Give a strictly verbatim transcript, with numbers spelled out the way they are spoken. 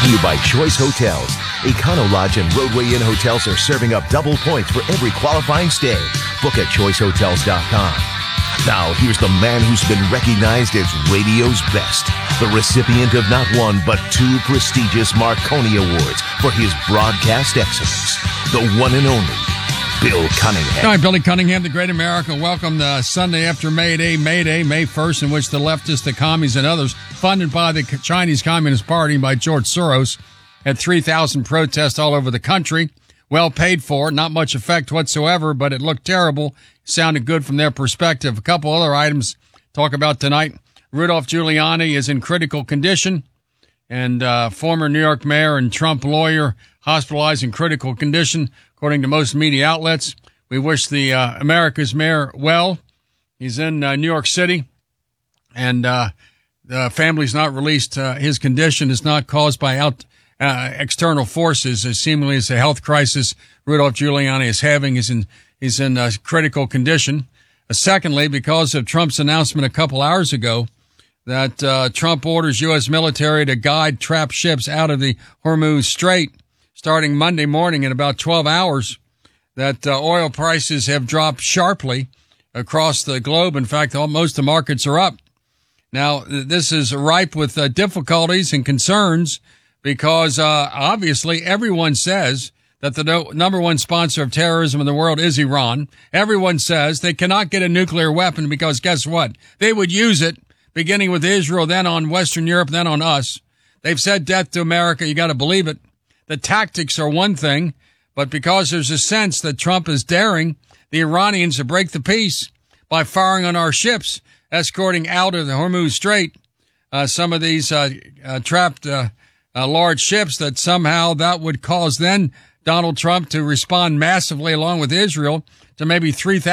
to you by Choice Hotels. Econo Lodge and Roadway Inn hotels are serving up double points for every qualifying stay. Book at choice hotels dot com. Now, here's the man who's been recognized as radio's best, the recipient of not one, but two prestigious Marconi Awards for his broadcast excellence, the one and only Bill Cunningham. All right, Billy Cunningham, the great America. Welcome to Sunday after May Day, May Day, May first, in which the leftists, the commies, and others, funded by the Chinese Communist Party by George Soros, had three thousand protests all over the country. Well paid for, not much effect whatsoever, but it looked terrible. Sounded good from their perspective. A couple other items to talk about tonight. Rudolph Giuliani is in critical condition, and uh, former New York mayor and Trump lawyer hospitalized in critical condition, according to most media outlets. We wish the uh, America's mayor well. He's in uh, New York City, and uh, the family's not released. Uh, his condition is not caused by out uh, external forces, as seemingly as a health crisis Rudolph Giuliani is having. He's in He's in uh, critical condition. Uh, secondly, because of Trump's announcement a couple hours ago that uh, Trump orders U S military to guide trapped ships out of the Hormuz Strait starting Monday morning in about twelve hours, that uh, oil prices have dropped sharply across the globe. In fact, all, most of the markets are up. Now, this is ripe with uh, difficulties and concerns because uh, obviously everyone says that the no, number one sponsor of terrorism in the world is Iran. Everyone says they cannot get a nuclear weapon because guess what? They would use it, beginning with Israel, then on Western Europe, then on us. They've said death to America. You got to believe it. The tactics are one thing, but because there's a sense that Trump is daring the Iranians to break the peace by firing on our ships, escorting out of the Hormuz Strait uh, some of these uh, uh, trapped uh, uh, large ships, that somehow that would cause then Donald Trump to respond massively along with Israel to maybe three thousand